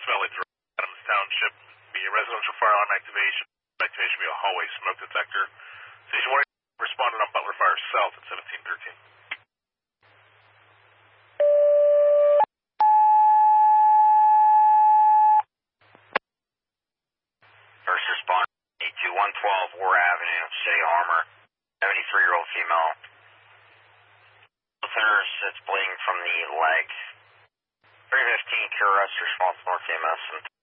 Valley Drive, Adams Township. Be a residential fire alarm activation. Activation will be a hallway smoke detector. Station 1 responded on Butler Fire South at 1713. First responder, 2112 War Avenue, City Armor, 73-year-old female. Listeners, it's bleeding from the leg. 315 Cure Rush, responsible for EMS.